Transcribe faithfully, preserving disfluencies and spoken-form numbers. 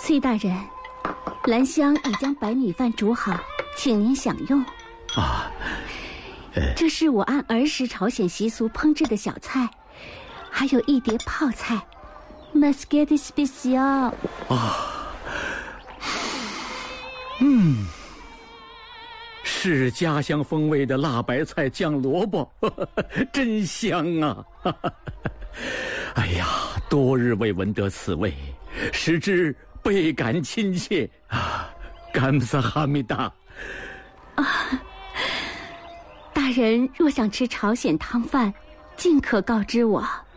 崔大人，兰香已将白米饭煮好，请您享用。 啊，呃、 这是我按儿时朝鲜习俗烹制的小菜，还有一碟泡菜 ，Masquette Special。 啊，嗯，是家乡风味的辣白菜酱萝卜，呵呵，真香啊！呵呵，哎呀，多日未闻得此味，食之倍感亲切啊！感萨哈密达。 啊，大人若想吃朝鲜汤饭，尽可告知我。